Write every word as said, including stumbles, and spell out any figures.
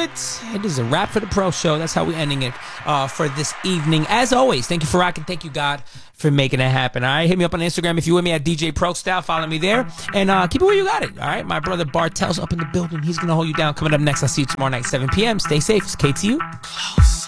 it. It is a wrap for the Pro Show. That's how we're ending it uh, for this evening. As always, thank you for rocking. Thank you, God, for making it happen. All right, hit me up on Instagram if you're with me at D J Pro Style. Follow me there. And uh, keep it where you got it. All right, my brother Bartel's up in the building. He's going to hold you down. Coming up next, I'll see you tomorrow night, seven p.m. Stay safe. It's K T U. Close.